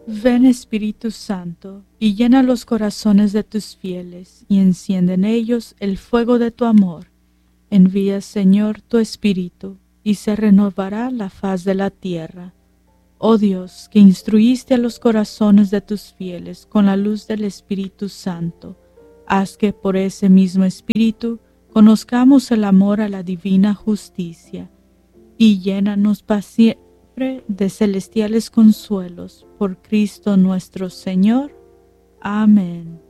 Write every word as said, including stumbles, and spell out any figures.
Ven Espíritu Santo, y llena los corazones de tus fieles, y enciende en ellos el fuego de tu amor. Envía, Señor, tu Espíritu, y se renovará la faz de la tierra. Oh Dios, que instruiste a los corazones de tus fieles con la luz del Espíritu Santo, haz que por ese mismo Espíritu conozcamos el amor a la divina justicia, y llénanos paciencia de celestiales consuelos, por Cristo nuestro Señor. Amén.